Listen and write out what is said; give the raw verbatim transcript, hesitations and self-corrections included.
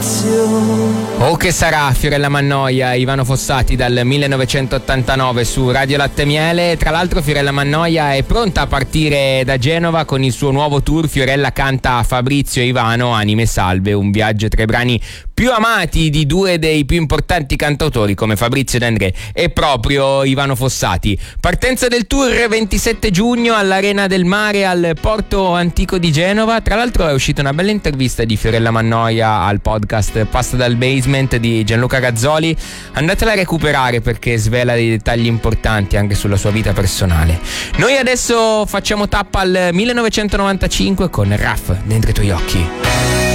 Oh che sarà Fiorella Mannoia, Ivano Fossati dal millenovecentottantanove su Radio Latte Miele. Tra l'altro Fiorella Mannoia è pronta a partire da Genova con il suo nuovo tour. Fiorella canta a Fabrizio e Ivano, Anime Salve, un viaggio tra i brani più amati di due dei più importanti cantautori come Fabrizio De André e proprio Ivano Fossati. Partenza del tour ventisette giugno all'Arena del Mare al Porto Antico di Genova. Tra l'altro è uscita una bella intervista di Fiorella Mannoia al podcast Pasta dal Basement di Gianluca Gazzoli. Andatela a recuperare perché svela dei dettagli importanti anche sulla sua vita personale. Noi adesso facciamo tappa al millenovecentonovantacinque con Raf dentro i tuoi occhi.